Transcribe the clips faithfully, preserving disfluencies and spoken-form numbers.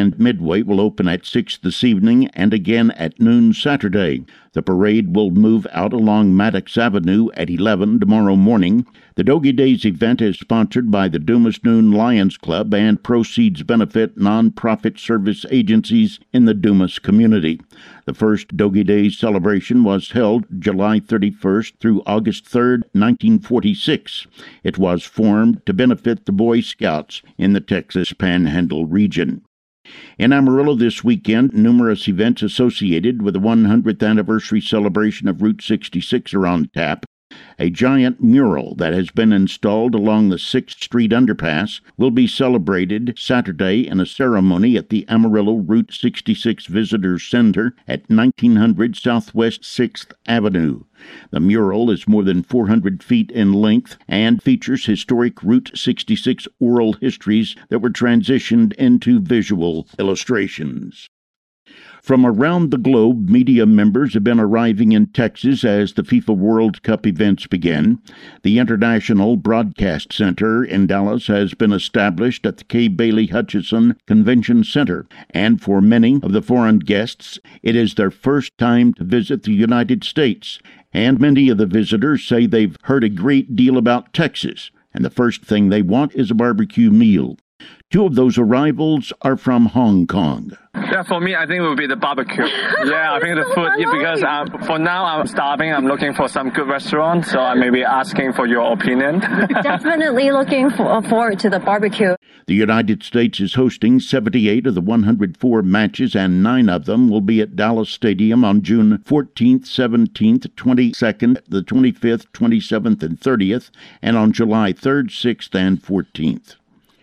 and Midway will open at six this evening and again at noon Saturday. The parade will move out along Maddox Avenue at eleven tomorrow morning. The Doggy Days event is sponsored by the Dumas Noon Lions Club and proceeds benefit nonprofit service agencies in the Dumas community. The first Doggy Days celebration was held July thirty-first through August third, nineteen forty-six. It was formed to benefit the Boy Scouts in the Texas Panhandle region. In Amarillo this weekend, numerous events associated with the one hundredth anniversary celebration of Route sixty-six are on tap. A giant mural that has been installed along the sixth Street underpass will be celebrated Saturday in a ceremony at the Amarillo Route sixty-six Visitor Center at nineteen hundred Southwest sixth Avenue. The mural is more than four hundred feet in length and features historic Route sixty-six oral histories that were transitioned into visual illustrations. From around the globe, media members have been arriving in Texas as the FIFA World Cup events begin. The International Broadcast Center in Dallas has been established at the Kay Bailey Hutchison Convention Center, and for many of the foreign guests, it is their first time to visit the United States. And many of the visitors say they've heard a great deal about Texas, and the first thing they want is a barbecue meal. Two of those arrivals are from Hong Kong. Yeah, for me, I think it would be the barbecue. Yeah, I think the food, yeah, because uh, for now I'm starving. I'm looking for some good restaurant, so I may be asking for your opinion. Definitely looking for, forward to the barbecue. The United States is hosting seventy-eight of the one hundred four matches, and nine of them will be at Dallas Stadium on June fourteenth, seventeenth, twenty-second, the twenty-fifth, twenty-seventh, and thirtieth, and on July third, sixth, and fourteenth.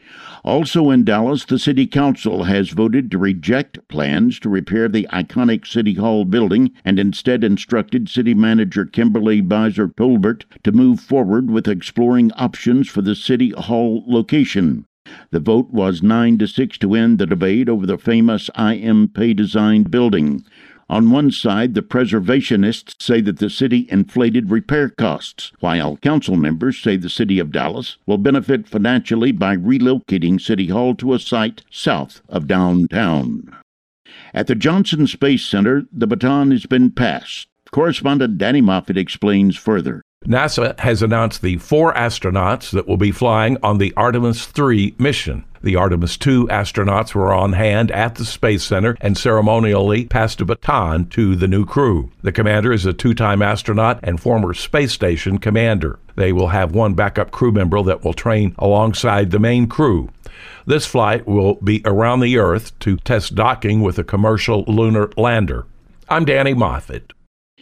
Also in Dallas, the City Council has voted to reject plans to repair the iconic City Hall building and instead instructed City Manager Kimberly Bizer Tolbert to move forward with exploring options for the City Hall location. The vote was nine to six to end the debate over the famous I M Pei-designed building. On one side, the preservationists say that the city inflated repair costs, while council members say the city of Dallas will benefit financially by relocating City Hall to a site south of downtown. At the Johnson Space Center, the baton has been passed. Correspondent Danny Moffett explains further. NASA has announced the four astronauts that will be flying on the Artemis three mission. The Artemis two astronauts were on hand at the Space Center and ceremonially passed a baton to the new crew. The commander is a two-time astronaut and former space station commander. They will have one backup crew member that will train alongside the main crew. This flight will be around the Earth to test docking with a commercial lunar lander. I'm Danny Moffett.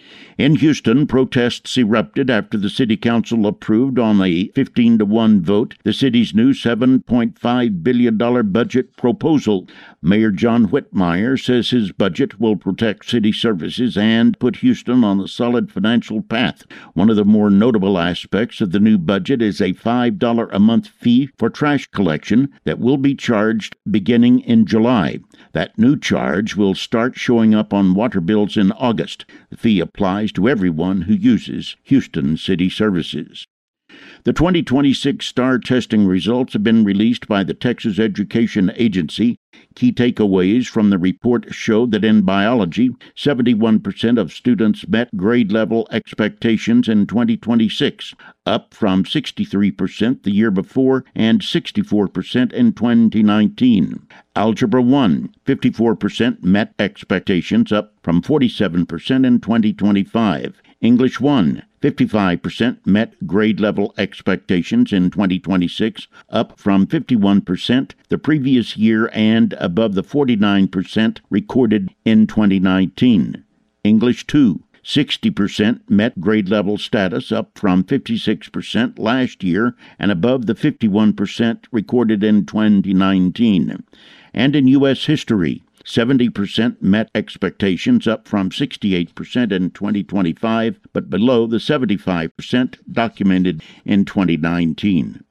In Houston, protests erupted after the city council approved on a fifteen to one vote the city's new seven point five billion dollars budget proposal. Mayor John Whitmire says his budget will protect city services and put Houston on a solid financial path. One of the more notable aspects of the new budget is a five dollars a month fee for trash collection that will be charged beginning in July. That new charge will start showing up on water bills in August. The fee applies to everyone who uses Houston city services. The twenty twenty-six STAR testing results have been released by the Texas Education Agency. Key takeaways from the report show that in biology, seventy-one percent of students met grade-level expectations in twenty twenty-six, up from sixty-three percent the year before and sixty-four percent in twenty nineteen. Algebra one, fifty-four percent met expectations, up from forty-seven percent in twenty twenty-five. English one, fifty-five percent met grade-level expectations in twenty twenty-six, up from fifty-one percent the previous year and above the forty-nine percent recorded in twenty nineteen. English two, sixty percent met grade-level status, up from fifty-six percent last year and above the fifty-one percent recorded in twenty nineteen. And in U S history, seventy percent met expectations, up from sixty-eight percent in twenty twenty-five, but below the seventy-five percent documented in twenty nineteen.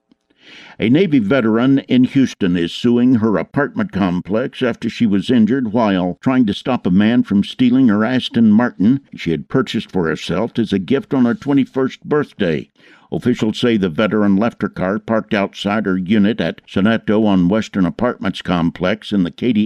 A Navy veteran in Houston is suing her apartment complex after she was injured while trying to stop a man from stealing her Aston Martin she had purchased for herself as a gift on her twenty-first birthday. Officials say the veteran left her car parked outside her unit at Soneto on Western Apartments complex in the Katy